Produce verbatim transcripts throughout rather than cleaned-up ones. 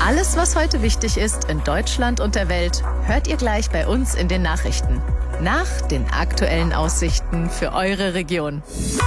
Alles, was heute wichtig ist in Deutschland und der Welt, hört ihr gleich bei uns in den Nachrichten. Nach den aktuellen Aussichten für eure Region.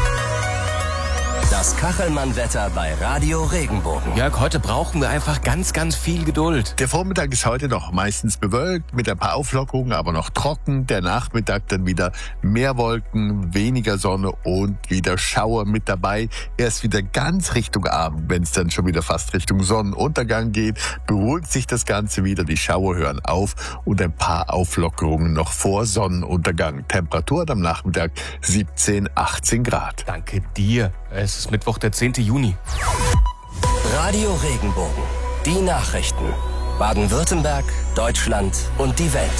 Das Kachelmann-Wetter bei Radio Regenbogen. Jörg, heute brauchen wir einfach ganz, ganz viel Geduld. Der Vormittag ist heute noch meistens bewölkt, mit ein paar Auflockerungen, aber noch trocken. Der Nachmittag dann wieder mehr Wolken, weniger Sonne und wieder Schauer mit dabei. Erst wieder ganz Richtung Abend, wenn es dann schon wieder fast Richtung Sonnenuntergang geht, beruhigt sich das Ganze wieder. Die Schauer hören auf und ein paar Auflockerungen noch vor Sonnenuntergang. Temperatur am Nachmittag siebzehn, achtzehn Grad. Danke dir. Es ist Mittwoch, der zehnten Juni. Radio Regenbogen. Die Nachrichten. Baden-Württemberg, Deutschland und die Welt.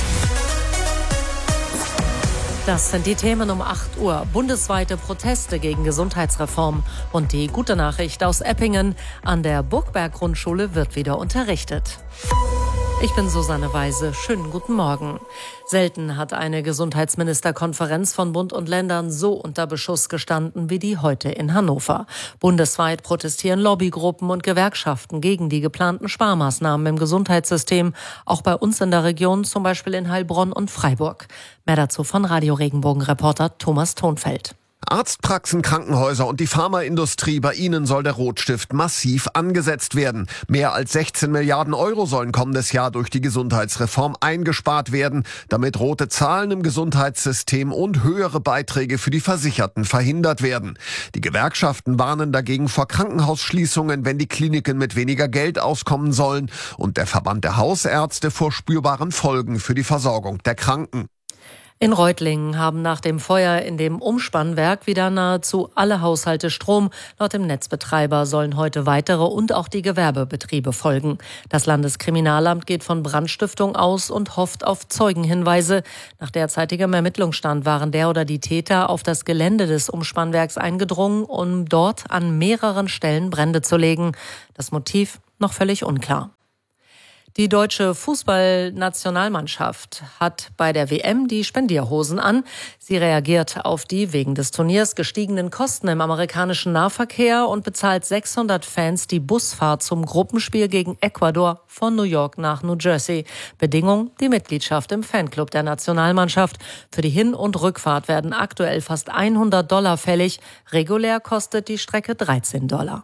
Das sind die Themen um acht Uhr. Bundesweite Proteste gegen Gesundheitsreform. Und die gute Nachricht aus Eppingen. An der Burgberg-Grundschule wird wieder unterrichtet. Ich bin Susanne Weise. Schönen guten Morgen. Selten hat eine Gesundheitsministerkonferenz von Bund und Ländern so unter Beschuss gestanden wie die heute in Hannover. Bundesweit protestieren Lobbygruppen und Gewerkschaften gegen die geplanten Sparmaßnahmen im Gesundheitssystem. Auch bei uns in der Region, zum Beispiel in Heilbronn und Freiburg. Mehr dazu von Radio Regenbogen-Reporter Thomas Thonfeld. Arztpraxen, Krankenhäuser und die Pharmaindustrie, bei ihnen soll der Rotstift massiv angesetzt werden. Mehr als sechzehn Milliarden Euro sollen kommendes Jahr durch die Gesundheitsreform eingespart werden, damit rote Zahlen im Gesundheitssystem und höhere Beiträge für die Versicherten verhindert werden. Die Gewerkschaften warnen dagegen vor Krankenhausschließungen, wenn die Kliniken mit weniger Geld auskommen sollen, und der Verband der Hausärzte vor spürbaren Folgen für die Versorgung der Kranken. In Reutlingen haben nach dem Feuer in dem Umspannwerk wieder nahezu alle Haushalte Strom. Laut dem Netzbetreiber sollen heute weitere und auch die Gewerbebetriebe folgen. Das Landeskriminalamt geht von Brandstiftung aus und hofft auf Zeugenhinweise. Nach derzeitigem Ermittlungsstand waren der oder die Täter auf das Gelände des Umspannwerks eingedrungen, um dort an mehreren Stellen Brände zu legen. Das Motiv noch völlig unklar. Die deutsche Fußballnationalmannschaft hat bei der W M die Spendierhosen an. Sie reagiert auf die wegen des Turniers gestiegenen Kosten im amerikanischen Nahverkehr und bezahlt sechshundert Fans die Busfahrt zum Gruppenspiel gegen Ecuador von New York nach New Jersey. Bedingung: die Mitgliedschaft im Fanclub der Nationalmannschaft. Für die Hin- und Rückfahrt werden aktuell fast hundert Dollar fällig. Regulär kostet die Strecke dreizehn Dollar.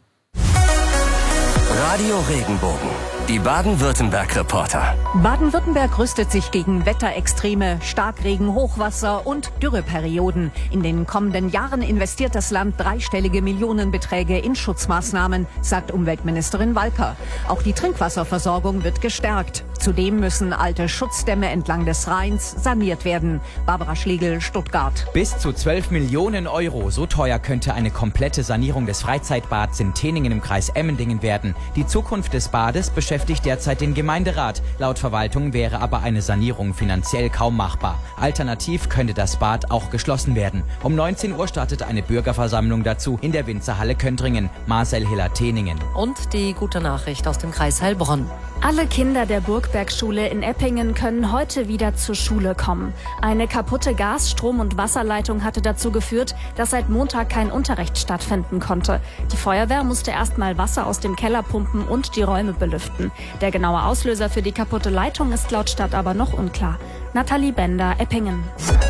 Radio Regenbogen. Die Baden-Württemberg-Reporter. Baden-Württemberg rüstet sich gegen Wetterextreme, Starkregen, Hochwasser und Dürreperioden. In den kommenden Jahren investiert das Land dreistellige Millionenbeträge in Schutzmaßnahmen, sagt Umweltministerin Walker. Auch die Trinkwasserversorgung wird gestärkt. Zudem müssen alte Schutzdämme entlang des Rheins saniert werden. Barbara Schlegel, Stuttgart. Bis zu zwölf Millionen Euro. So teuer könnte eine komplette Sanierung des Freizeitbads in Teningen im Kreis Emmendingen werden. Die Zukunft des Bades beschäftigt derzeit den Gemeinderat. Laut Verwaltung wäre aber eine Sanierung finanziell kaum machbar. Alternativ könnte das Bad auch geschlossen werden. Um neunzehn Uhr startet eine Bürgerversammlung dazu in der Winzerhalle Köntringen. Marcel Hiller-Teningen. Und die gute Nachricht aus dem Kreis Heilbronn. Alle Kinder der Burgbergschule in Eppingen können heute wieder zur Schule kommen. Eine kaputte Gas-, Strom- und Wasserleitung hatte dazu geführt, dass seit Montag kein Unterricht stattfinden konnte. Die Feuerwehr musste erstmal Wasser aus dem Keller pumpen und die Räume belüften. Der genaue Auslöser für die kaputte Leitung ist laut Stadt aber noch unklar. Nathalie Bender, Eppingen.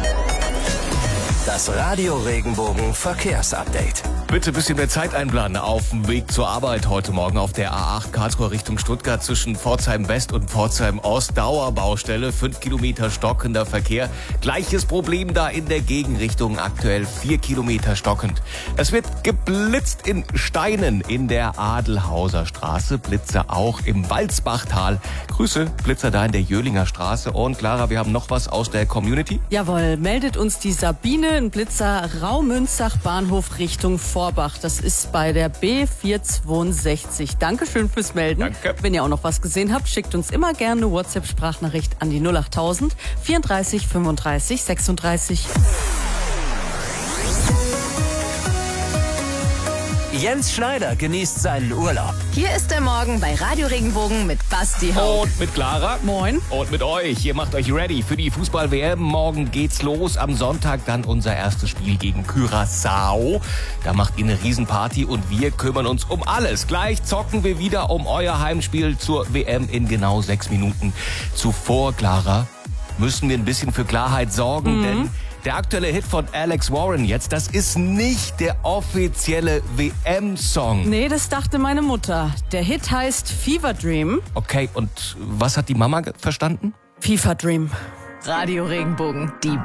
Das Radio Regenbogen Verkehrsupdate. Bitte ein bisschen mehr Zeit einplanen auf dem Weg zur Arbeit heute Morgen auf der A acht Karlsruhe Richtung Stuttgart zwischen Pforzheim West und Pforzheim Ost. Dauerbaustelle, fünf Kilometer stockender Verkehr. Gleiches Problem da in der Gegenrichtung, aktuell vier Kilometer stockend. Es wird geblitzt in Steinen in der Adelhauser Straße, Blitzer auch im Walzbachtal. Grüße, Blitzer da in der Jöhlinger Straße. Und Clara, wir haben noch was aus der Community. Jawohl, meldet uns die Sabine, ein Blitzer Raumünzach Bahnhof Richtung Vorbach. Das ist bei der B vierhundertzweiundsechzig. Dankeschön fürs Melden. Danke. Wenn ihr auch noch was gesehen habt, schickt uns immer gerne eine WhatsApp-Sprachnachricht an die null achttausend vierunddreißig fünfunddreißig sechsunddreißig. Jens Schneider genießt seinen Urlaub. Hier ist der Morgen bei Radio Regenbogen mit Basti Ho. Und mit Clara. Moin. Und mit euch. Ihr macht euch ready für die Fußball-W M. Morgen geht's los. Am Sonntag dann unser erstes Spiel gegen Curaçao. Da macht ihr eine Riesenparty und wir kümmern uns um alles. Gleich zocken wir wieder um euer Heimspiel zur W M in genau sechs Minuten. Zuvor, Clara, müssen wir ein bisschen für Klarheit sorgen, mhm. denn der aktuelle Hit von Alex Warren jetzt, das ist nicht der offizielle W M-Song. Nee, das dachte meine Mutter. Der Hit heißt Fever Dream. Okay, und was hat die Mama verstanden? Fever Dream. Radio Regenbogen, die